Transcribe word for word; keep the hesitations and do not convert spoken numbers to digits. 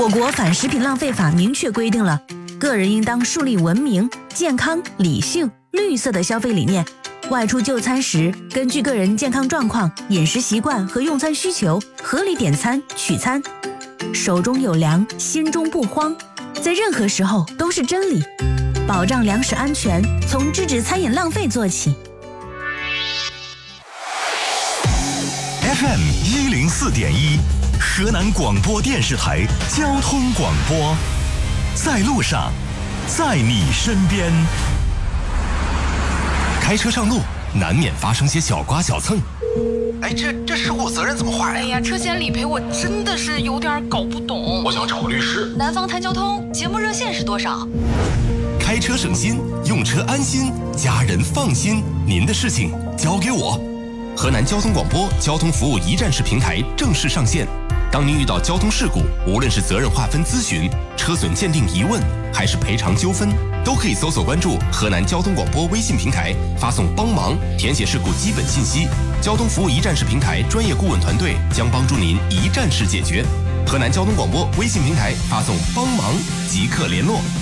我国反食品浪费法明确规定了，个人应当树立文明、健康、理性、绿色的消费理念。外出就餐时，根据个人健康状况、饮食习惯和用餐需求，合理点餐取餐。手中有粮，心中不慌，在任何时候都是真理。保障粮食安全，从制止餐饮浪费做起。 F M 一零四点一。河南广播电视台交通广播，在路上，在你身边。开车上路难免发生些小刮小蹭， 哎，这这事故责任怎么划呀？ 哎呀，车险理赔我真的是有点搞不懂。 我想找个律师。 南方谈交通节目热线是多少？ 开车省心，用车安心，家人放心，您的事情交给我。河南交通广播交通服务一站式平台正式上线。当您遇到交通事故，无论是责任划分咨询、车损鉴定疑问，还是赔偿纠纷，都可以搜索关注河南交通广播微信平台，发送帮忙，填写事故基本信息。交通服务一站式平台专业顾问团队将帮助您一站式解决。河南交通广播微信平台发送帮忙即刻联络。